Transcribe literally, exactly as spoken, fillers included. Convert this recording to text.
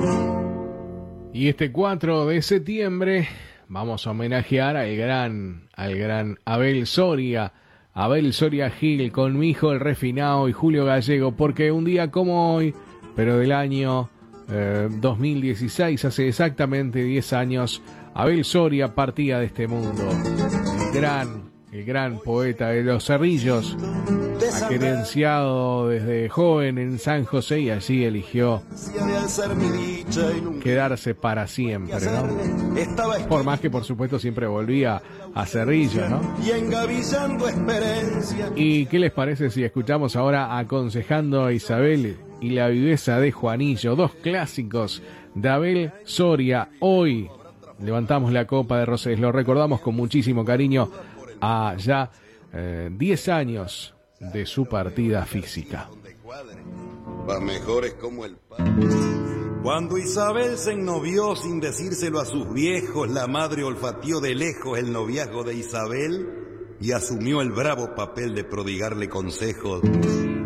Y este cuatro de septiembre vamos a homenajear al gran, al gran Abel Soria, Abel Soria Gil, con mi hijo el refinado y Julio Gallego, porque un día como hoy, pero del año eh, dos mil dieciséis, hace exactamente diez años, Abel Soria partía de este mundo. El gran, el gran poeta de los Cerrillos, querenciado desde joven en San José, y allí eligió quedarse para siempre, ¿no? Por más que por supuesto siempre volvía a Cerrillos, ¿no? ¿Y qué les parece si escuchamos ahora Aconsejando a Isabel y La viveza de Juanillo? Dos clásicos de Abel Soria. Hoy levantamos la copa de Rosés, lo recordamos con muchísimo cariño a ya eh, diez años de su partida física. Va mejores como el pan. Cuando Isabel se ennovió sin decírselo a sus viejos, la madre olfateó de lejos el noviazgo de Isabel y asumió el bravo papel de prodigarle consejos